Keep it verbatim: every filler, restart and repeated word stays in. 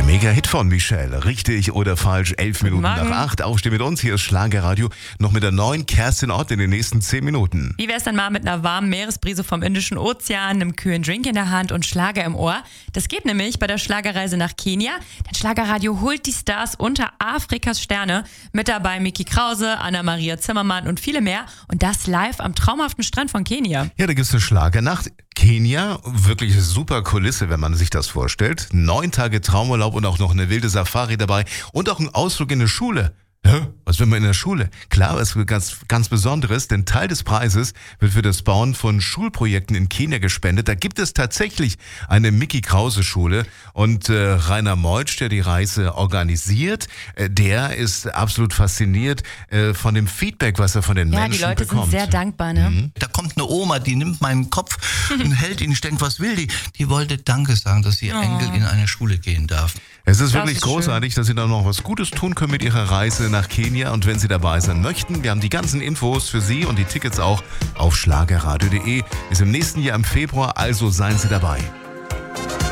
Mega-Hit von Michelle. Richtig oder falsch? Elf Minuten nach acht. Aufstehen mit uns. Hier ist Schlagerradio. Noch mit der neuen Kerstin Ott in den nächsten zehn Minuten. Wie wär's dann mal mit einer warmen Meeresbrise vom Indischen Ozean, einem kühlen Drink in der Hand und Schlager im Ohr? Das geht nämlich bei der Schlagerreise nach Kenia. Denn Schlagerradio holt die Stars unter Afrikas Sterne. Mit dabei Micky Krause, Anna-Maria Zimmermann und viele mehr. Und das live am traumhaften Strand von Kenia. Ja, da gibt's eine Schlagernacht. Kenia, wirklich eine super Kulisse, wenn man sich das vorstellt. Neun Tage Traumurlaub und auch noch eine wilde Safari dabei und auch ein Ausflug in eine Schule. Hä? Was will man in der Schule? Klar, es ist ganz, ganz Besonderes, denn Teil des Preises wird für das Bauen von Schulprojekten in Kenia gespendet. Da gibt es tatsächlich eine Micky-Krause-Schule und äh, Rainer Meutsch, der die Reise organisiert, äh, der ist absolut fasziniert äh, von dem Feedback, was er von den Ja, Menschen die Leute bekommt. sind sehr dankbar, ne? Mhm. Da kommt eine Oma, die nimmt meinen Kopf und hält ihn. Ich denke, was will die? Die wollte Danke sagen, dass ihr Oh. Enkel in eine Schule gehen darf. Es ist Das wirklich ist großartig, dass Sie da noch was Gutes tun können mit Ihrer Reise nach Kenia. Und wenn Sie dabei sein möchten, wir haben die ganzen Infos für Sie und die Tickets auch auf schlagerradio punkt de. Ist im nächsten Jahr im Februar, also seien Sie dabei.